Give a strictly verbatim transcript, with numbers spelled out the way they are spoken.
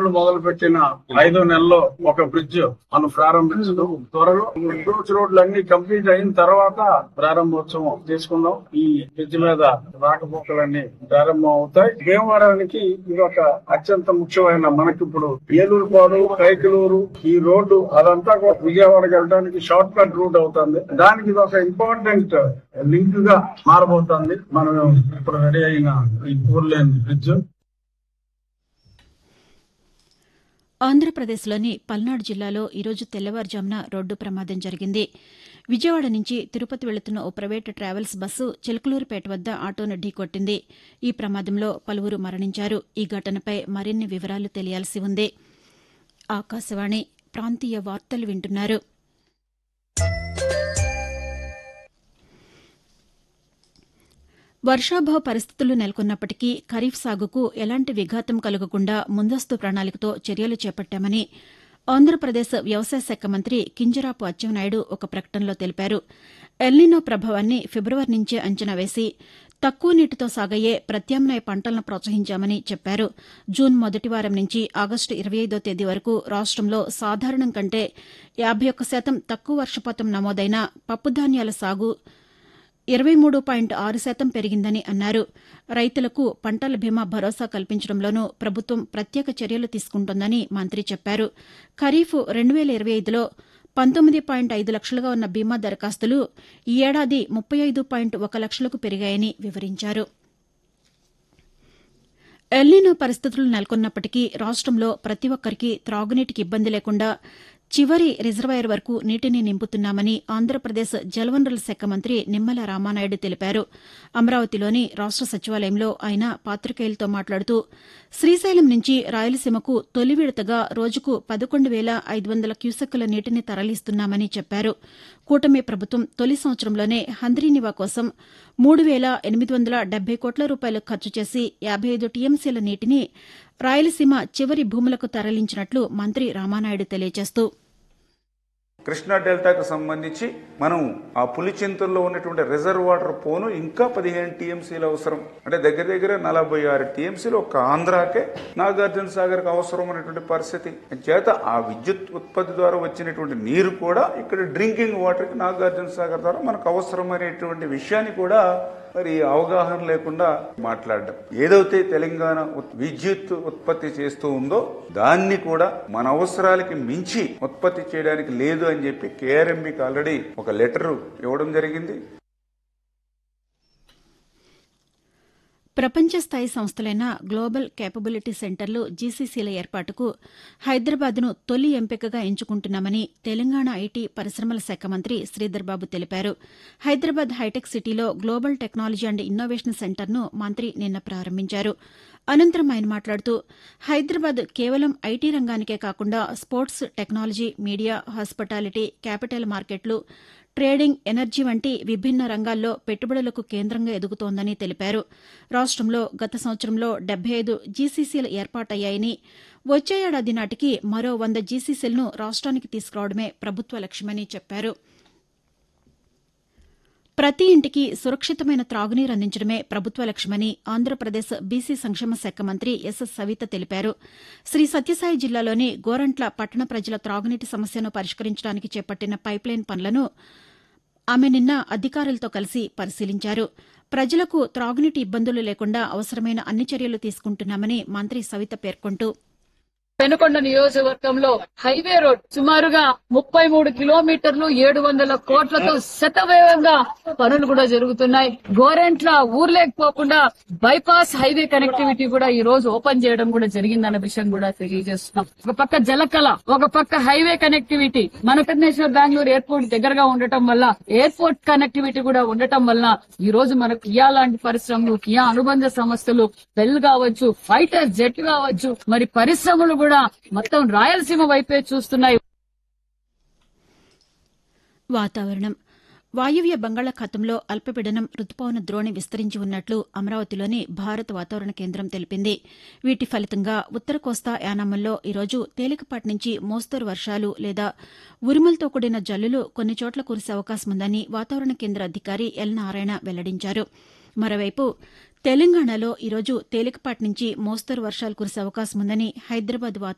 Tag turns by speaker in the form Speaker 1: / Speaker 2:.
Speaker 1: పనులు మొదలు పెట్టిన ఐదో నెలలో ఒక బ్రిడ్జ్ మనం ప్రారంభించడం, త్వరలో అప్రోచ్ రోడ్లు అన్ని కంప్లీట్ అయిన తర్వాత ప్రారంభోత్సవం తీసుకుందాం. ఈ బ్రిడ్జ్ మీద రాకపోకలన్నీ ప్రారంభం అవుతాయి. భీమవరానికి ఇది ఒక అత్యంత ముఖ్యమైన, మనకి ఇప్పుడు ఏలూరుపాడు, కైకలూరు ఈ రోడ్డు అదంతా కూడా విజయవాడకి వెళ్ళడానికి షార్ట్ కట్ రూట్ అవుతుంది. దానికి ఇది ఒక ఇంపార్టెంట్ లింక్ గా మారబోతోంది. మనం ఇప్పుడు రెడీ అయిన ఈ ఫోర్ లేన్ బ్రిడ్జ్.
Speaker 2: ఆంధ్రప్రదేశ్లోని పల్నాడు జిల్లాలో ఈరోజు తెల్లవారుజామున రోడ్డు ప్రమాదం జరిగింది. విజయవాడ నుంచి తిరుపతి వెళుతున్న ఓ ప్రైవేటు ట్రావెల్స్ బస్సు చిలకలూరుపేట వద్ద ఆటోను ఢీకొట్టింది. ఈ ప్రమాదంలో పలువురు మరణించారు. ఈ ఘటనపై మరిన్ని వివరాలు తెలియాల్సి ఉంది. ఆకాశవాణి ప్రాంతీయ వార్తలు వింటున్నారు. వర్షాభావ పరిస్థితులు నెలకొన్నప్పటికీ ఖరీఫ్ సాగుకు ఎలాంటి విఘాతం కలగకుండా ముందస్తు ప్రణాళికతో చర్యలు చేపట్టామని ఆంధ్రప్రదేశ్ వ్యవసాయ శాఖ మంత్రి కింజరాపు అచ్చెన్నాయుడు ఒక ప్రకటనలో తెలిపారు. ఎల్నినో ప్రభావాన్ని ఫిబ్రవరి నుంచే అంచనా వేసి తక్కువ నీటితో సాగయ్యే ప్రత్యామ్నాయ పంటలను ప్రోత్సహించామని చెప్పారు. జూన్ మొదటి వారం నుంచి ఆగస్టు ఇరవై ఐదో తేదీ వరకు రాష్టంలో సాధారణం కంటే యాబై ఒక్క శాతం తక్కువ వర్షపాతం నమోదైన పప్పుధాన్యాల సాగు ఇరవై మూడు పాయింట్ ఆరు శాతం పెరిగిందని అన్నారు. రైతులకు పంటల బీమా భరోసా కల్పించడంలోనూ ప్రభుత్వం ప్రత్యేక చర్యలు తీసుకుంటోందని మంత్రి చెప్పారు. ఖరీఫ్ రెండు వేల ఇరవై ఐదులో పంతొమ్మిది పాయింట్ ఐదు లక్షలుగా ఉన్న బీమా దరఖాస్తులు ఈ ఏడాది ముప్పై ఐదు పాయింట్ ఒక లక్షలకు పెరిగాయని వివరించారు. ఎల్నినో పరిస్థితులు నెలకొన్నప్పటికీ రాష్టంలో ప్రతి ఒక్కరికి త్రాగునీటికి ఇబ్బంది లేకుండా చివరి రిజర్వాయర్ వరకు నీటిని నింపుతున్నామని ఆంధ్రప్రదేశ్ జలవనరుల శాఖ మంత్రి నిమ్మల రామానాయుడు తెలిపారు. అమరావతిలోని రాష్ట సచివాలయంలో ఆయన పాతికేయులతో మాట్లాడుతూ శ్రీశైలం నుంచి రాయలసీమకు తొలి విడతగా రోజుకు పదకొండు వేల ఐదు వందల క్యూసెక్కుల నీటిని తరలిస్తున్నామని చెప్పారు. కూటమి ప్రభుత్వం తొలి సంవత్సరంలోనే హంద్రీనివా కోసం మూడు వేల ఎనిమిది వందల డెబ్బై కోట్ల రూపాయలు ఖర్చు చేసి యాబై ఐదు టీఎంసీల నీటిని రాయలసీమ చివరి భూములకు తరలించినట్లు మంత్రి రామానాయుడు తెలియజేస్తూ,
Speaker 3: కృష్ణా డెల్టాకు సంబంధించి మనం ఆ పులిచింతల్లో ఉన్నటువంటి రిజర్వ్ వాటర్ పోను ఇంకా పదిహేను టీఎంసీలు అవసరం. అంటే దగ్గర దగ్గర నలభై ఆరు టీఎంసీలు ఒక ఆంధ్రాకే నాగార్జున సాగర్ కు అవసరం అనేటువంటి పరిస్థితి చేత ఆ విద్యుత్ ఉత్పత్తి ద్వారా వచ్చినటువంటి నీరు కూడా ఇక్కడ డ్రింకింగ్ వాటర్ కి నాగార్జున సాగర్ ద్వారా మనకు అవసరం అనేటువంటి విషయాన్ని కూడా మరి అవగాహన లేకుండా మాట్లాడడం. ఏదైతే తెలంగాణ విద్యుత్ ఉత్పత్తి చేస్తూ ఉందో దాన్ని కూడా మన అవసరాలకి మించి ఉత్పత్తి చేయడానికి లేదు అని చెప్పి కేఆర్ఎంబీకి ఆల్రెడీ ఒక లెటర్ ఇవ్వడం జరిగింది.
Speaker 2: ప్రపంచ స్థాయి సంస్థలైన గ్లోబల్ కేపబిలిటీ సెంటర్లు జీసీసీల ఏర్పాటుకు హైదరాబాద్ను తొలి ఎంపికగా ఎంచుకుంటున్నామని తెలంగాణ ఐటీ పరిశ్రమల శాఖ మంత్రి శ్రీధర్బాబు తెలిపారు. హైదరాబాద్ హైటెక్ సిటీలో గ్లోబల్ టెక్నాలజీ అండ్ ఇన్నోవేషన్ సెంటర్ను మంత్రి నిన్న ప్రారంభించారు. అనంతరం ఆయన మాట్లాడుతూ హైదరాబాద్ కేవలం ఐటీ రంగానికే కాకుండా sports, technology, media, hospitality, capital మార్కెట్లు, ట్రేడింగ్, ఎనర్జీ వంటి విభిన్న రంగాల్లో పెట్టుబడులకు కేంద్రంగా ఎదుగుతోందని తెలిపారు. రాష్టంలో గత సంవత్సరంలో డెబ్బై ఐదు జీసీసీలు ఏర్పాటయ్యాయని వచ్చే ఏడాది నాటికి మరో వంద జీసీసీలను రాష్ట్రానికి తీసుకురావడమే ప్రభుత్వ లక్ష్యమని చెప్పారు. ప్రతి ఇంటికి సురక్షితమైన త్రాగునీరు అందించడమే ప్రభుత్వ లక్ష్యమని ఆంధ్రప్రదేశ్ బీసీ సంక్షేమ శాఖ మంత్రి ఎస్ సవిత తెలిపారు. శ్రీ సత్యసాయి జిల్లాలోని గోరంట్ల పట్టణ ప్రజల త్రాగునీటి సమస్యను పరిష్కరించడానికి చేపట్టిన పైప్లైన్ పనులను ఆమె నిన్న అధికారులతో కలిసి పరిశీలించారు. ప్రజలకు త్రాగునీటి ఇబ్బందులు లేకుండా అవసరమైన అన్ని చర్యలు తీసుకుంటున్నామని మంత్రి సవిత పేర్కొంటూ,
Speaker 4: పెనుకొండ నియోజకవర్గంలో హైవే రోడ్ సుమారుగా ముప్పై మూడు కిలోమీటర్లు ఏడు వందల కోట్లతో శతవేగంగా పనులు కూడా జరుగుతున్నాయి. గోరెంట్ల ఊర్లేకపోకుండా బైపాస్ హైవే కనెక్టివిటీ కూడా ఈ రోజు ఓపెన్ చేయడం కూడా జరిగిందన్న విషయం కూడా తెలియజేస్తున్నాం. ఒక పక్క జలకళ, ఒక పక్క హైవే కనెక్టివిటీ, మన ఇంటర్నేషనల్ బెంగళూరు ఎయిర్పోర్ట్ దగ్గరగా ఉండటం వల్ల ఎయిర్పోర్ట్ కనెక్టివిటీ కూడా ఉండటం వల్ల ఈ రోజు మనకు కియా లాంటి పరిశ్రమలు, కియా అనుబంధ సంస్థలు, బెల్ కావచ్చు, ఫైటర్ జెట్ కావచ్చు, మరి పరిశ్రమలు కూడా మొత్తం రాయలసీమ వైపే చూస్తున్నాయి.
Speaker 2: వాతావరణం. వాయువ్య బంగాళాఖాతంలో అల్పపీడనం రుతుపవన ద్రోణి విస్తరించి ఉన్నట్లు అమరావతిలోని భారత వాతావరణ కేంద్రం తెలిపింది. వీటి ఫలితంగా ఉత్తర కోస్తా యానాంలో ఈరోజు తేలికపాటి నుంచి మోస్తరు వర్షాలు లేదా ఉరుములతో కూడిన జల్లులు కొన్ని చోట్ల కురిసే అవకాశం ఉందని వాతావరణ కేంద్ర అధికారి ఎల్ నారాయణ వెల్లడించారు. మరోవైపు తెలంగాణలో ఈరోజు తేలికపాటి నుంచి మోస్తరు వర్షాలు కురిసే అవకాశం ఉందని హైదరాబాద్